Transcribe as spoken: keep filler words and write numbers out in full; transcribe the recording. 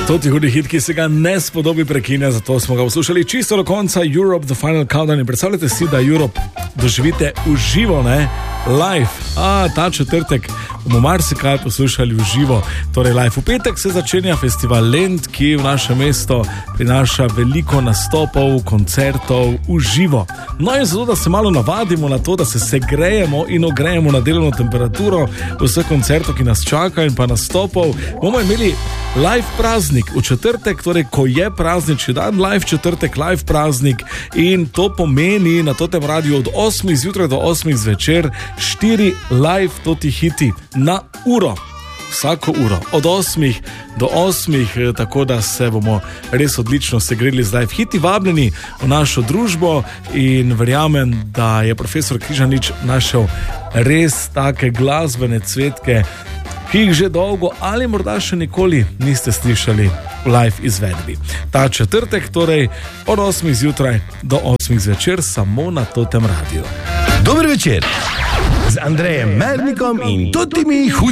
To je hudi hit, ki se ga ne spodobi prekinja, zato smo ga poslušali čisto do konca. Europe, The Final Countdown. In predstavljate si, da Europe doživite v živo, ne? Live. A, ta četrtek bomo marsikaj poslušali v živo. Torej live. V petek se začenja festival Lent, ki v naše mesto prinaša veliko nastopov, koncertov v živo. No in zato, da se malo navadimo na to, da se segrejemo in ogrejemo na delovno temperaturo vseh koncertov, ki nas čaka in pa nastopov, bomo imeli live praznik v četrtek, torej ko je praznični dan, live četrtek, live praznik, in to pomeni na Totem radiju od osmih zjutraj do osmih zvečer štiri live toti hiti na uro. Vsako uro, od osmih do osmih, tako da se bomo res odlično segreli z live hiti. Vabljeni v našo družbo in verjamem, da je profesor Križanič našel res take glasbene cvetke, ki jih že dolgo ali morda še nikoli niste slišali v live izvedbi. Ta četrtek torej od osmih zjutraj do osmih zvečer samo na Totem radiju. Dober večer z Andrejem Mernikom in Totimi Hudi.